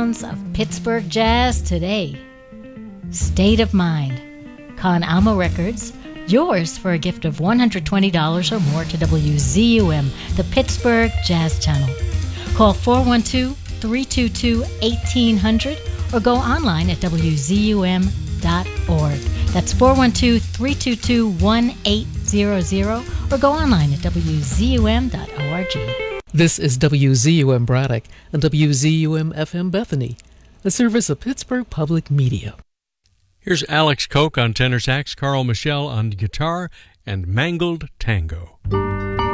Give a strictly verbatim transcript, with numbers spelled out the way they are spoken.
sounds of Pittsburgh jazz today. State of Mind. Con Alma Records, yours for a gift of one hundred twenty dollars or more to W Z U M, the Pittsburgh Jazz Channel. Call four one two, three two two, one eight hundred or go online at w z u m dot org. That's four one two, three two two, one eight hundred or go online at w z u m dot org. This is W Z U M Braddock and W Z U M F M Bethany, a service of Pittsburgh Public Media. Here's Alex Koch on tenor sax, Carl Michel on guitar, and Mangled Tango.